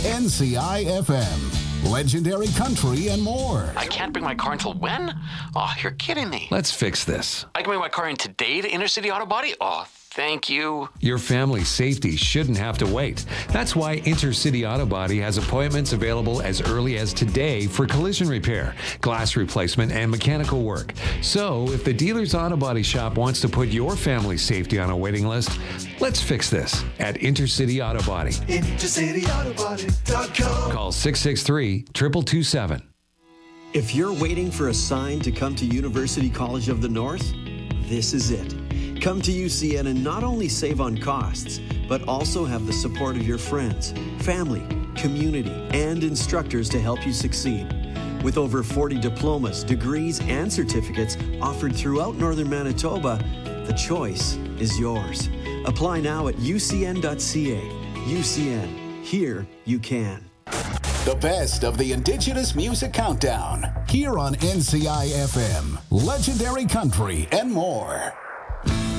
NCI-FM, legendary country and more. I can't bring my car until when? Oh, you're kidding me. Let's fix this. I can bring my car in today to Intercity Auto Body? Oh, thank you. Your family's safety shouldn't have to wait. That's why Intercity Auto Body has appointments available as early as today for collision repair, glass replacement, and mechanical work. So, if the dealer's auto body shop wants to put your family's safety on a waiting list, let's fix this at Intercity Auto Body. IntercityAutobody.com. Call 663-2227. If you're waiting for a sign to come to University College of the North, this is it. Come to UCN and not only save on costs, but also have the support of your friends, family, community, and instructors to help you succeed. With over 40 diplomas, degrees, and certificates offered throughout Northern Manitoba, the choice is yours. Apply now at ucn.ca. UCN. Here you can. The best of the Indigenous Music Countdown, here on NCI-FM, legendary country and more.